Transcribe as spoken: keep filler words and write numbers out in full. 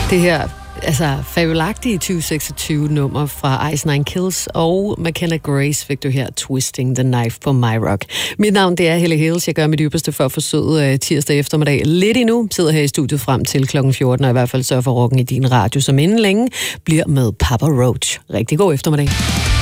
Det her, altså fabelagtige tyve seksogtyve nummer fra Ice Nine Kills og McKenna Grace fik du her Twisting the Knife på My Rock. Mit navn det er Helle Hales. Jeg gør mit ypperste for at forsøge uh, tirsdag eftermiddag lidt endnu. Sidder her i studiet frem til klokken fjorten og i hvert fald sørger for rocken i din radio, som inden længe bliver med Papa Roach. Rigtig god eftermiddag.